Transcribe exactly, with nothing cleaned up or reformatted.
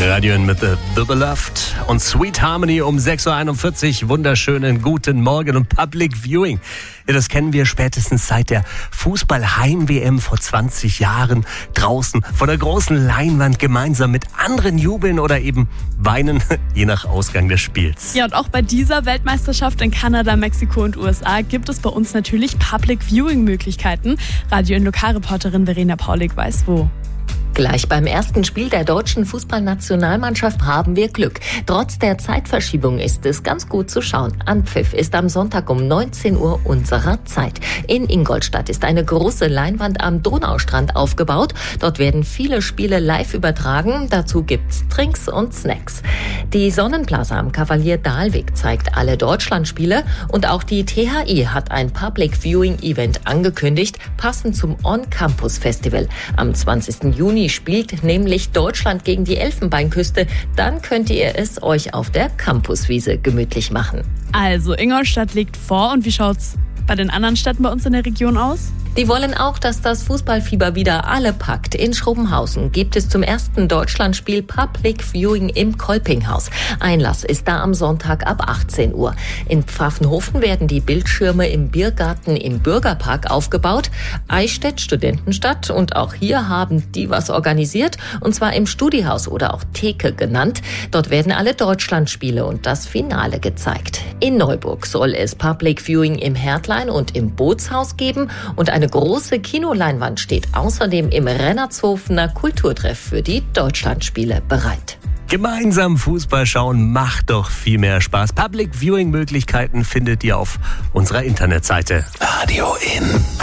Radio mit The, The Beloved und Sweet Harmony um sechs Uhr einundvierzig. Wunderschönen guten Morgen und Public Viewing. Ja, das kennen wir spätestens seit der Fußball-Heim-W M vor zwanzig Jahren. Draußen vor der großen Leinwand gemeinsam mit anderen jubeln oder eben weinen, je nach Ausgang des Spiels. Ja, und auch bei dieser Weltmeisterschaft in Kanada, Mexiko und U S A gibt es bei uns natürlich Public Viewing-Möglichkeiten. Radio- und Lokalreporterin Verena Paulik weiß wo. Gleich beim ersten Spiel der deutschen Fußballnationalmannschaft haben wir Glück. Trotz der Zeitverschiebung ist es ganz gut zu schauen. Anpfiff ist am Sonntag um neunzehn Uhr unserer Zeit. In Ingolstadt ist eine große Leinwand am Donaustrand aufgebaut. Dort werden viele Spiele live übertragen. Dazu gibt's Drinks und Snacks. Die Sonnenplaza am Kavalier-Dahlweg zeigt alle Deutschlandspiele und auch die T H I hat ein Public Viewing Event angekündigt, passend zum On-Campus Festival. Am zwanzigsten Juni spielt nämlich Deutschland gegen die Elfenbeinküste. Dann könnt ihr es euch auf der Campuswiese gemütlich machen. Also Ingolstadt liegt vor, und wie schaut's bei den anderen Städten bei uns in der Region aus? Die wollen auch, dass das Fußballfieber wieder alle packt. In Schrobenhausen gibt es zum ersten Deutschlandspiel Public Viewing im Kolpinghaus. Einlass ist da am Sonntag ab achtzehn Uhr. In Pfaffenhofen werden die Bildschirme im Biergarten im Bürgerpark aufgebaut. Eichstätt, Studentenstadt, und auch hier haben die was organisiert, und zwar im Studihaus oder auch Theke genannt. Dort werden alle Deutschlandspiele und das Finale gezeigt. In Neuburg soll es Public Viewing im Hertlein und im Bootshaus geben, und eine Eine große Kinoleinwand steht außerdem im Rennertshofener Kulturtreff für die Deutschlandspiele bereit. Gemeinsam Fußball schauen macht doch viel mehr Spaß. Public Viewing Möglichkeiten findet ihr auf unserer Internetseite. Radio in